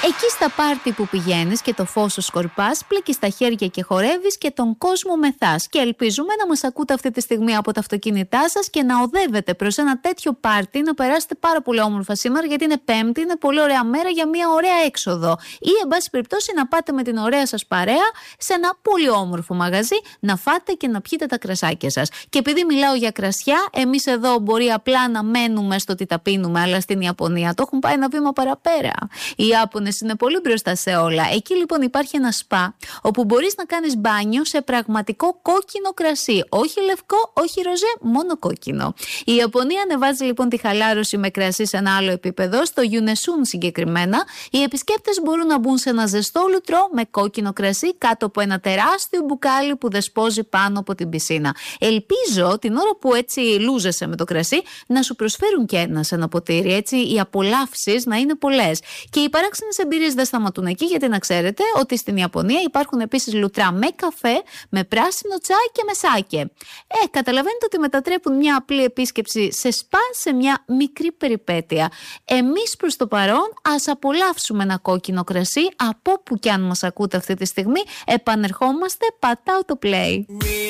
Εκεί στα πάρτι που πηγαίνεις και το φως σου σκορπάς, πλέκεις τα χέρια και χορεύεις και τον κόσμο μεθάς. Και ελπίζουμε να μας ακούτε αυτή τη στιγμή από τα αυτοκίνητά σας και να οδεύετε προς ένα τέτοιο πάρτι, να περάσετε πάρα πολύ όμορφα σήμερα, γιατί είναι Πέμπτη, είναι πολύ ωραία μέρα για μια ωραία έξοδο. Ή, εν πάση περιπτώσει, να πάτε με την ωραία σας παρέα σε ένα πολύ όμορφο μαγαζί, να φάτε και να πιείτε τα κρασάκια σας. Και επειδή μιλάω για κρασιά, εμείς εδώ μπορεί απλά να μένουμε στο τι τα πίνουμε, αλλά στην Ιαπωνία το έχουν πάει ένα βήμα παραπέρα. Οι Ιάπωνες είναι πολύ μπροστά σε όλα. Εκεί λοιπόν υπάρχει ένα σπα όπου μπορείς να κάνεις μπάνιο σε πραγματικό κόκκινο κρασί. Όχι λευκό, όχι ροζέ, μόνο κόκκινο. Η Ιαπωνία ανεβάζει λοιπόν τη χαλάρωση με κρασί σε ένα άλλο επίπεδο, στο Γιουνεσούν συγκεκριμένα. Οι επισκέπτες μπορούν να μπουν σε ένα ζεστό λουτρό με κόκκινο κρασί κάτω από ένα τεράστιο μπουκάλι που δεσπόζει πάνω από την πισίνα. Ελπίζω την ώρα που έτσι λούζεσαι με το κρασί να σου προσφέρουν και ένα ποτήρι, έτσι οι απολαύσεις να είναι πολλές. Και οι παράξενες εμπειρίες δεν σταματούν εκεί, γιατί να ξέρετε ότι στην Ιαπωνία υπάρχουν επίσης λουτρά με καφέ, με πράσινο τσάι και με σάκε. Καταλαβαίνετε ότι μετατρέπουν μια απλή επίσκεψη σε σπα σε μια μικρή περιπέτεια. Εμείς προς το παρόν ας απολαύσουμε ένα κόκκινο κρασί από που κι αν μας ακούτε αυτή τη στιγμή. Επανερχόμαστε, πατάω το play.